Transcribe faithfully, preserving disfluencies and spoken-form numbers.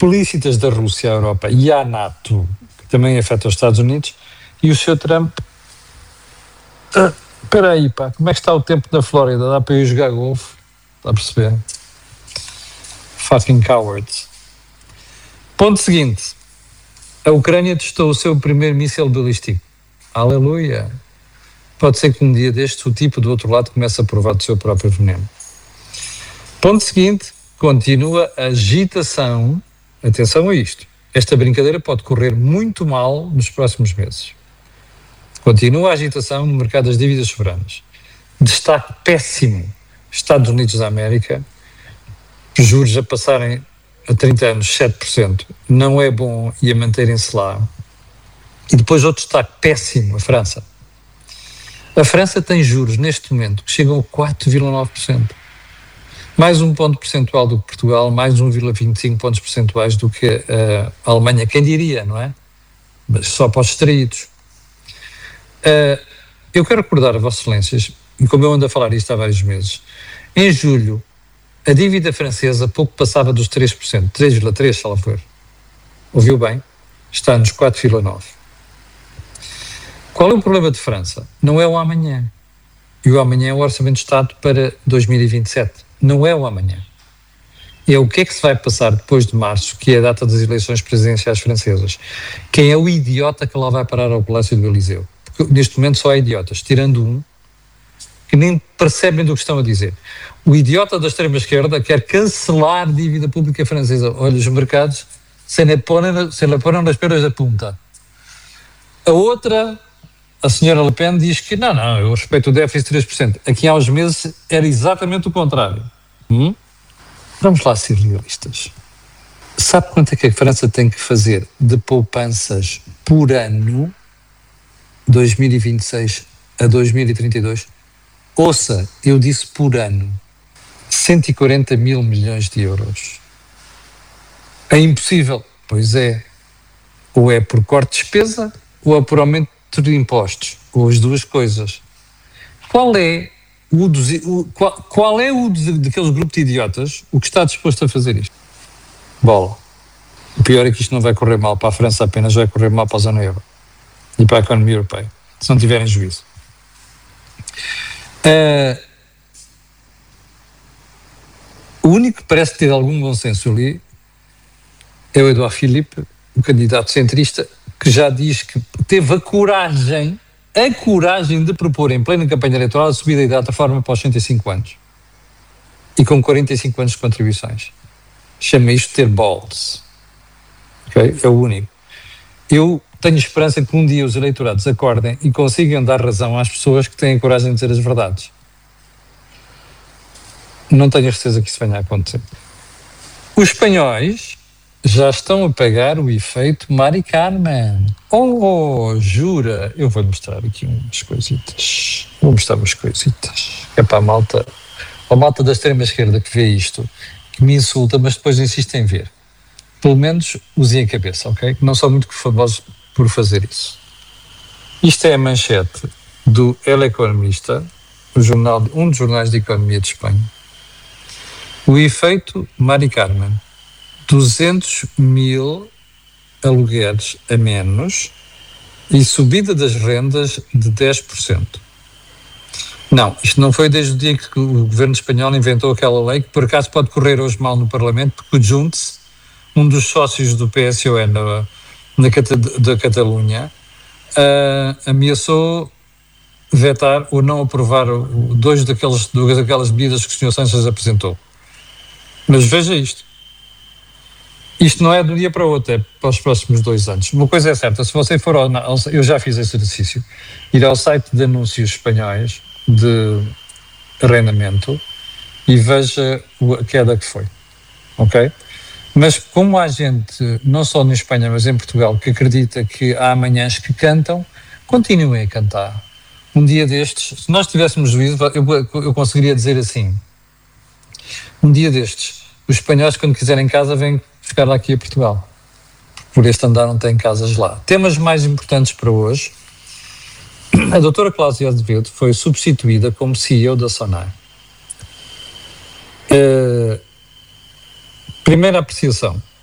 explícitas da Rússia à Europa e à NATO, que também afeta os Estados Unidos, e o senhor Trump... Ah, espera aí, pá, como é que está o tempo na Flórida? Dá para ir jogar golfe? Está a perceber? Fucking cowards. Ponto seguinte. A Ucrânia testou o seu primeiro míssil balístico. Aleluia. Pode ser que um dia destes o tipo do outro lado comece a provar do seu próprio veneno. Ponto seguinte. Continua a agitação. Atenção a isto. Esta brincadeira pode correr muito mal nos próximos meses. Continua a agitação no mercado das dívidas soberanas. Destaque péssimo. Estados Unidos da América. Juros a passarem a trinta anos, sete por cento. Não é bom e a manterem-se lá. E depois outro destaque péssimo, a França. A França tem juros, neste momento, que chegam a quatro vírgula nove por cento. Mais um ponto percentual do que Portugal, mais um vírgula vinte e cinco pontos percentuais do que uh, a Alemanha. Quem diria, não é? Mas só para os distraídos. Uh, eu quero recordar a Vossas Excelências, e como eu ando a falar isto há vários meses, em julho, a dívida francesa pouco passava dos três por cento, três vírgula três por cento, se ela for. Ouviu bem? Está nos quatro vírgula nove por cento. Qual é o problema de França? Não é o amanhã. E o amanhã é o Orçamento de Estado para dois mil e vinte e sete. Não é o amanhã. É o que é que se vai passar depois de março, que é a data das eleições presidenciais francesas. Quem é o idiota que lá vai parar ao Palácio do Eliseu? Porque neste momento só há idiotas, tirando um, que nem percebem do que estão a dizer. O idiota da extrema-esquerda quer cancelar a dívida pública francesa. Olha, os mercados se lhe ponem, se lhe ponem nas peras da punta. A outra, a senhora Le Pen, diz que não, não, eu respeito o déficit de três por cento. Aqui há uns meses era exatamente o contrário. Hum? Vamos lá ser realistas. Sabe quanto é que a França tem que fazer de poupanças por ano, dois mil e vinte e seis a dois mil e trinta e dois? Ouça, eu disse por ano, cento e quarenta mil milhões de euros. É impossível. Pois é. Ou é por corte de despesa, ou é por aumento de impostos, ou as duas coisas. Qual é o, dos, o, qual, qual é o dos, daqueles grupos de idiotas o que está disposto a fazer isto? Bola. O pior é que isto não vai correr mal para a França apenas, vai correr mal para a zona euro e para a economia europeia, se não tiverem juízo. Uh, o único que parece ter algum bom senso ali é o Edouard Philippe, o candidato centrista, que já diz que teve a coragem, a coragem de propor em plena campanha eleitoral a subida de idade da reforma para os sessenta e cinco anos. E com quarenta e cinco anos de contribuições. Chama isto de ter balls. Okay? É o único. Eu tenho esperança que um dia os eleitorados acordem e consigam dar razão às pessoas que têm a coragem de dizer as verdades. Não tenho a certeza que isso venha a acontecer. Os espanhóis já estão a pagar o efeito Mari Carmen. Oh, jura? Eu vou mostrar aqui umas coisitas. Vou mostrar umas coisitas. É para a malta, a malta da extrema-esquerda que vê isto, que me insulta, mas depois insiste em ver. Pelo menos usem a cabeça, ok? Que não são muito famosos por fazer isso. Isto é a manchete do El Economista, o jornal, um dos jornais de economia de Espanha. O efeito Mari Carmen. duzentos mil alugueres a menos e subida das rendas de dez por cento. Não, isto não foi desde o dia que o governo espanhol inventou aquela lei, que por acaso pode correr hoje mal no Parlamento, porque o Junts, um dos sócios do P S O E na, na da Catalunha, uh, ameaçou vetar ou não aprovar o, dois daqueles, duas daquelas medidas que o senhor Sánchez apresentou. Mas veja isto. Isto não é de um dia para o outro, é para os próximos dois anos. Uma coisa é certa, se você for ao, ao eu já fiz esse exercício, ir ao site de anúncios espanhóis de arrendamento e veja a queda que foi, ok? Mas como há gente, não só na Espanha, mas em Portugal, que acredita que há amanhãs que cantam, continuem a cantar. Um dia destes, se nós tivéssemos juízo, eu, eu conseguiria dizer assim, um dia destes, os espanhóis, quando quiserem casa, vêm ficar aqui a Portugal. Por este andar não têm casas lá. Temas mais importantes para hoje. A doutora Cláudia Azevedo foi substituída como C E O da SONAI. Uh, primeira apreciação.